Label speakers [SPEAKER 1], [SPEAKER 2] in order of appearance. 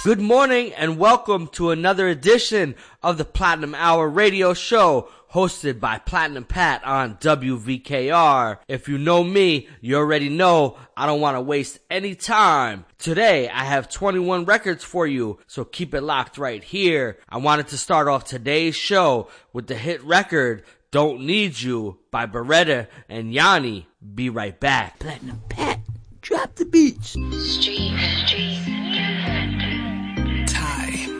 [SPEAKER 1] Good morning and welcome to another edition of the Platinum Hour radio show hosted by Platinum Pat on WVKR. If you know me, you already know I don't want to waste any time. Today I have 21 records for you, so keep it locked right here. I wanted to start off today's show with the hit record Don't Need You by Beretta and Yanni. Be right back.
[SPEAKER 2] Platinum Pat, drop the beats.
[SPEAKER 3] Street.